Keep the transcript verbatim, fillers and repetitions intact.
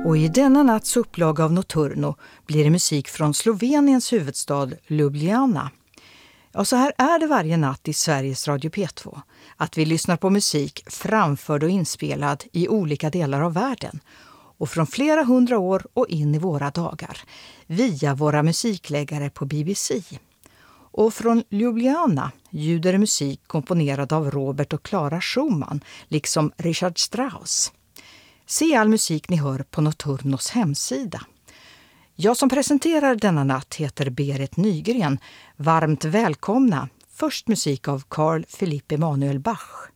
Och i denna natts upplaga av Notturno blir det musik från Sloveniens huvudstad Ljubljana. Ja, så här är det varje natt i Sveriges Radio P två. Att vi lyssnar på musik framförd och inspelad i olika delar av världen. Och från flera hundra år och in i våra dagar. Via våra musikläggare på B B C. Och från Ljubljana ljuder musik komponerad av Robert och Clara Schumann, liksom Richard Strauss. Se all musik ni hör på Notturnos hemsida. Jag som presenterar denna natt heter Berit Nygren. Varmt välkomna. Först musik av Carl Philipp Emanuel Bach.